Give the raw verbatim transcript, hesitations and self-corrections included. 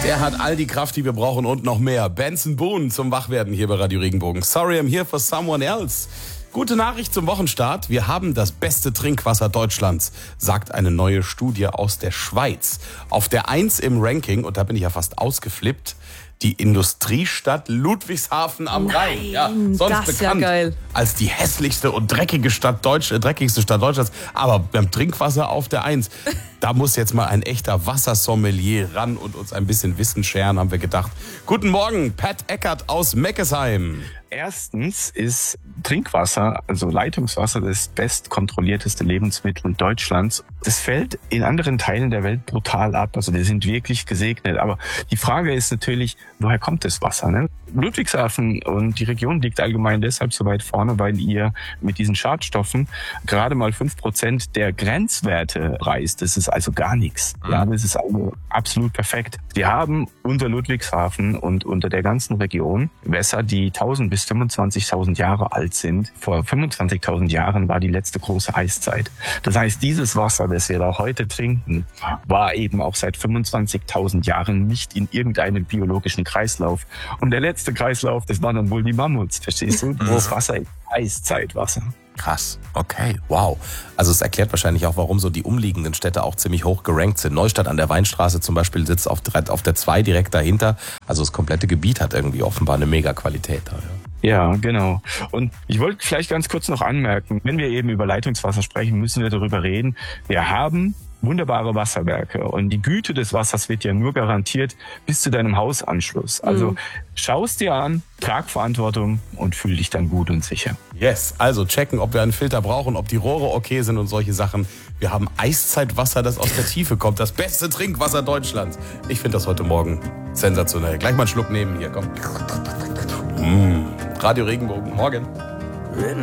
Der hat all die Kraft, die wir brauchen und noch mehr. Benson Boone zum Wachwerden hier bei Radio Regenbogen. Sorry, I'm here for someone else. Gute Nachricht zum Wochenstart. Wir haben das beste Trinkwasser Deutschlands, sagt eine neue Studie aus der Schweiz. Auf der Eins im Ranking, und da bin ich ja fast ausgeflippt, die Industriestadt Ludwigshafen am Nein, Rhein. Ja, sonst das ist bekannt ja geil. als die hässlichste und dreckige Stadt Deutsch, äh, dreckigste Stadt Deutschlands. Aber beim Trinkwasser auf der Eins, da muss jetzt mal ein echter Wassersommelier ran und uns ein bisschen Wissen scheren, haben wir gedacht. Guten Morgen, Pat Eckert aus Meckesheim. Erstens ist Trinkwasser, also Leitungswasser, das bestkontrollierteste Lebensmittel Deutschlands. Das fällt in anderen Teilen der Welt brutal ab. Also wir sind wirklich gesegnet. Aber die Frage ist natürlich, woher kommt das Wasser? Ne? Ludwigshafen und die Region liegt allgemein deshalb so weit vorne, weil ihr mit diesen Schadstoffen gerade mal fünf Prozent der Grenzwerte reißt. Das ist also gar nichts. Ja, das ist also absolut perfekt. Wir haben unter Ludwigshafen und unter der ganzen Region Wässer, die tausend bis fünfundzwanzigtausend Jahre alt sind. Vor fünfundzwanzigtausend Jahren war die letzte große Eiszeit. Das heißt, dieses Wasser, das wir da heute trinken, war eben auch seit fünfundzwanzigtausend Jahren nicht in irgendeinem biologischen Kreislauf. Und der letzte Kreislauf, das waren dann wohl die Mammuts, verstehst du? Das Wasser ist Eiszeitwasser. Krass, okay, wow. Also es erklärt wahrscheinlich auch, warum so die umliegenden Städte auch ziemlich hoch gerankt sind. Neustadt an der Weinstraße zum Beispiel sitzt auf, auf der zwei direkt dahinter. Also das komplette Gebiet hat irgendwie offenbar eine Mega-Qualität da. Ja. Ja, genau. Und ich wollte vielleicht ganz kurz noch anmerken, wenn wir eben über Leitungswasser sprechen, müssen wir darüber reden. Wir haben wunderbare Wasserwerke und die Güte des Wassers wird ja nur garantiert bis zu deinem Hausanschluss. Also mhm. schau es dir an, trag Verantwortung und fühl dich dann gut und sicher. Yes, also checken, ob wir einen Filter brauchen, ob die Rohre okay sind und solche Sachen. Wir haben Eiszeitwasser, das aus der Tiefe kommt, das beste Trinkwasser Deutschlands. Ich finde das heute Morgen sensationell. Gleich mal einen Schluck nehmen hier, komm. Mmh. Radio Regenbogen, morgen.